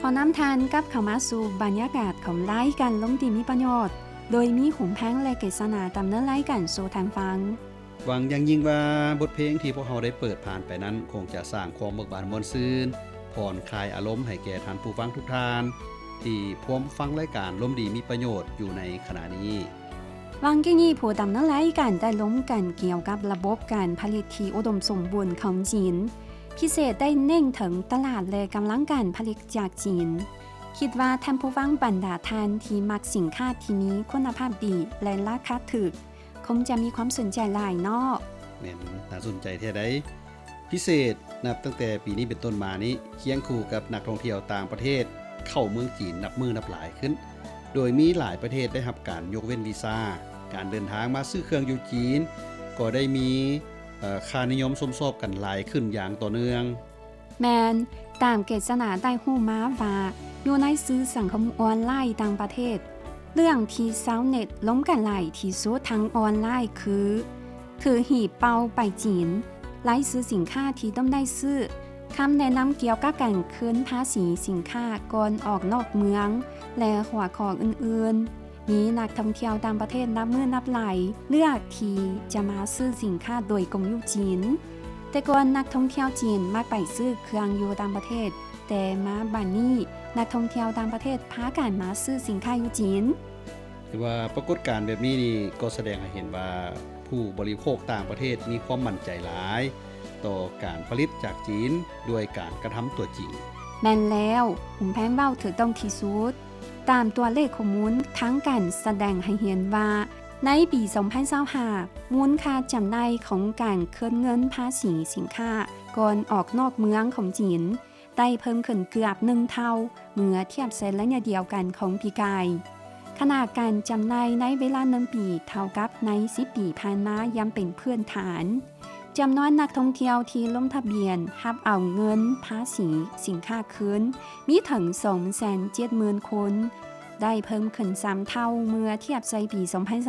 อน้ำทานกับเข้ามาสู่บรรยากาศของรายการล้มดีมีประโยชน์โดยมีขุมแพงและกฤษณาดำเนินรายการสู่ทางฟังหวังอย่างยิ่งว่าบทเพลงที่พวกเราได้เปิดผ่านไปนั้นคงจะสร้างความเบิกบานม่วนซื่นผ่อนคลายอารมณ์ให้แก่ท่านผู้ฟังทุกท่านที่พร้อมฟังรายการล้มดีมีประโยชน์อยู่ในขณะนี้วังกี้นี้ผู้ดำเนินรายการได้ล้มกันเกี่ยวกับระบบการผลิตที่อุดมสมบูรณ์ของจีนพิเศษได้เน้นถึงตลาดและกำลังการผลิตจากจีนคิดว่าท่านผู้ฟังบรรดาท่านที่มักสินค้าที่มีคุณภาพดีและราคาถูกคงจะมีความสนใจหลายเนาะแม่นน่าสนใจแท้ใดพิเศษนับตั้งแต่ปีนี้เป็นต้นมานี้เคียงคู่กับนักท่องเที่ยวต่างประเทศเข้าเมืองจีนนับมือนับหลายขึ้นโดยมีหลายประเทศได้รับการยกเว้นวีซ่าการเดินทางมาซื้อเครื่องอยู่จีนก็ได้มีค่านิยมสมทบกันหลายขึ้นอย่างต่อเนื่องแมนตามเกษณาได้หู้มาว่าอยู่ในสื่อสังคมออนไลน์ต่างประเทศเรื่องที่ชาวเน็ตล้มกันหลายที่สุดทางออนไลน์คือหีบเปาไปจีนไล่ซื้อสินค้าที่ต้องได้ซื้อคำแนะนำเกี่ยวกับการคืนภาษีสินค้าก่อนออกนอกเมืองและหัวข้ออื่นๆมีนักท่องเที่ยวต่างประเทศนับมือนับหลายเลือกที่จะมาซื้อสินค้าโดยกงอยู่จีนแต่ก่อนนักท่องเที่ยวจีนมักไปซื้อเครื่องอยู่ต่างประเทศแต่มาบัดนี้นักท่องเที่ยวต่างประเทศพากันมาซื้อสินค้าอยู่จีนแต่ว่าปรากฏการณ์แบบนี้นี่ก็แสดงให้เห็นว่าผู้บริโภคต่างประเทศมีความมั่นใจหลายต่อการผลิตจากจีนด้วยการกระทำตัวจริงแม่นแล้วผมแพงเบ้าถือต้องที่สุดตามตัวเลขข้อมูลทั้งกันแสดงให้เห็นว่าในปี 2025 มูลค่าจำหน่ายของการคืนเงินภาษีสินค้าก่อนออกนอกเมืองของจีนได้เพิ่มขึ้นเกือบ1เท่าเมื่อเทียบเส้นระยะเดียวกันของปีกายขณะการจำหน่ายในเวลา1ปีเท่ากับใน10ปีผ่านมายังเป็นพื้นฐานจำนวนนักท่องเที่ยวที่ลงทะเบียนรับเอาเงินภาษีสินค้าคืนมีถึง 270,000 คนได้เพิ่มขึ้น3เท่าเมื่อเทียบใส่ปี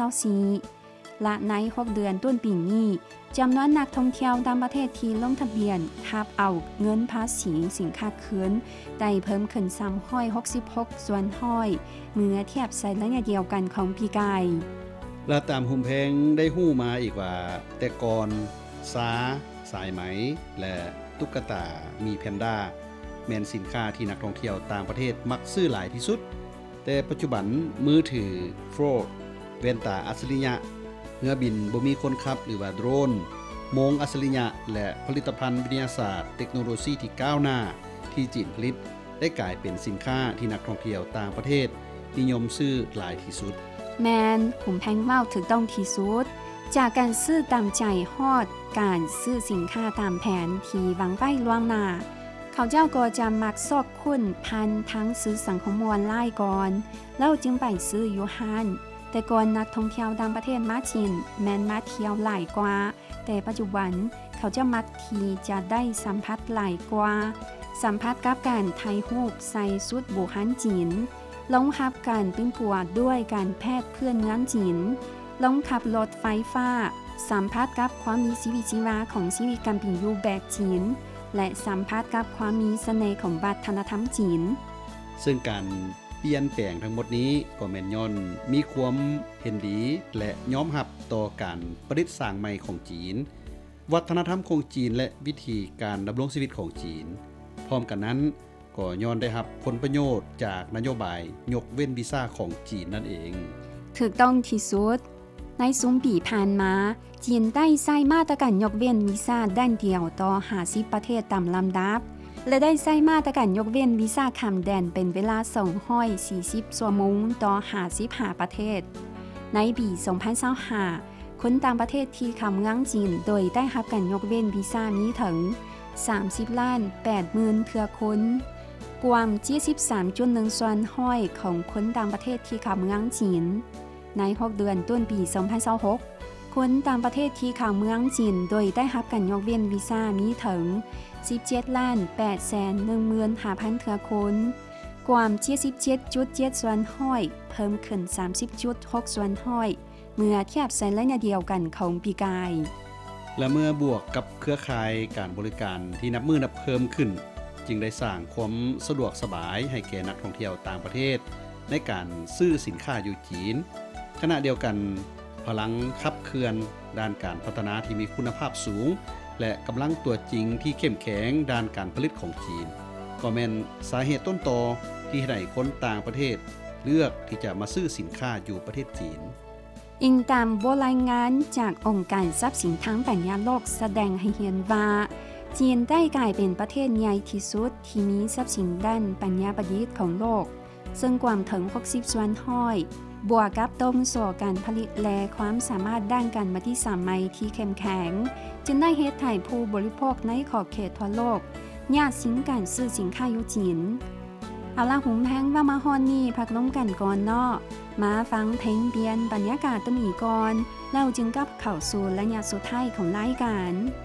2024 และใน6เดือนต้นปีนี้จำนวนนักท่องเที่ยวต่างประเทศที่ลงทะเบียนรับเอาเงินภาษีสินค้าคืนได้เพิ่มขึ้น366ส่วนห้อยเมื่อเทียบใส่ระยะเดียวกันของปีกายและตามหุ่มแพงได้หู้มาอีกว่าแต่ก่อนสายไหมและตุ๊กตามีแพนด้าแม่นสินค้าที่นักท่องเที่ยวต่างประเทศมักซื้อหลายที่สุดแต่ปัจจุบันมือถือโฟร์แว่นตาอัจฉริยะเรือบินบ่มีคนขับหรือว่าโดรนโมงอัจฉริยะและผลิตภัณฑ์วิทยาศาสตร์เทคโนโลยีที่ก้าวหน้าที่จีนผลิตได้กลายเป็นสินค้าที่นักท่องเที่ยวต่างประเทศนิยมซื้อหลายที่สุดแมนขุมแพงเว้าถูกต้องที่สุดจากการซื้อตามใจฮอดการซื้อสินค้าตามแผนที่วางไว้ล่วงหน้าเขาเจ้าก็จะมักซอกคุ้นพันทั้งซื้อสังคมออนไลน์ก่อนแล้วจึงไปซื้ออยู่ห้านแต่ก่อนนักท่องเที่ยวต่างประเทศมาจีนแม้นมาเที่ยวหลายกว่าแต่ปัจจุบันเขาจะมักที่จะได้สัมผัสหลายกว่าสัมผัสกับการถ่ายรูปใส่ชุดโบราณจีนลงรับการปิ้งปัวด้วยการแพทย์เพื่อนเมืองจีนลงขับรถไฟฟ้าสัมผัสกับความมีชีวิตชีวาของชีวิตการเป็นอยู่แบบจีนและสัมผัสกับความมีเสน่ห์ของวัฒนธรรมจีนซึ่งการเปลี่ยนแปลงทั้งหมดนี้ก็แม่นย้อนมีความเห็นดีและยอมรับต่อการประดิษฐ์สร้างใหม่ของจีนวัฒนธรรมของจีนและวิธีการดำรงชีวิตของจีนพร้อมกันนั้นก็ย้อนได้รับผลประโยชน์จากนโยบายยกเว้นวีซ่าของจีนนั่นเองถูกต้องที่สุดในซุ้มปีผ่านมาจีนได้ใช้มาตรการยกเว้นวีซ่าด้านเดียวต่อ50ประเทศตามลำดับและได้ใช้มาตรการยกเว้นวีซ่าข้ามแดนเป็นเวลา240ชั่วโมงต่อ55ประเทศในปี 2025 คนต่างประเทศที่เข้าเมืองจีนโดยได้รับการยกเว้นวีซ่ามีถึง 30,80,000 เทื่อคนกว่า 73.1 ส่วนห้อยของคนต่างประเทศที่เข้าเมืองจีนใน6เดือนต้นปี 2026 คนต่างประเทศที่เข้าเมืองจีนโดยได้รับการยกเว้นวีซ่ามีถึง 17,815,000 เทื่อคนกว่า 77.7 ส่วนห้อยเพิ่มขึ้น 30.6 ส่วนห้อยเมื่อเทียบใส่ระยะเดียวกันของปีกายและเมื่อบวกกับเครือข่ายการบริการที่นับมือนับเพิ่มขึ้นจึงได้สร้างความสะดวกสบายให้แก่นักท่องเที่ยวต่างประเทศในการซื้อสินค้าอยู่จีนขณะเดียวกันพลังขับเคลื่อนด้านการพัฒนาที่มีคุณภาพสูงและกำลังตัวจริงที่เข้มแข็งด้านการผลิตของจีนก็แม่นสาเหตุต้นตอที่ให้คนต่างประเทศเลือกที่จะมาซื้อสินค้าอยู่ประเทศจีนอิงตามบทรายงานจากองค์การทรัพย์สินทางปัญญาโลกแสดงให้เห็นว่าจีนได้กลายเป็นประเทศใหญ่ที่สุดที่มีทรัพย์สินด้านปัญญาประดิษฐ์ของโลกซึ่งกว่าถึง60ส่วนห้อยบวกกับต้นส่อการผลิตและความสามารถด้านการบัติสามัยที่เข้มแข็งจึงได้เฮ็ดให้ผู้บริโภคในขอบเขตทั่วโลกอยากสินการซื้อสินค้าอยู่จีนเอาล่ะหุมแพงว่ามาฮอนนี่พักน้ำกันก่อนเนาะมาฟังเพลงเปลี่ยนบรรยากาศต้นอีก่อนแล้วจึงกลับเข้าสู่ระยะสุดท้ายของรายการ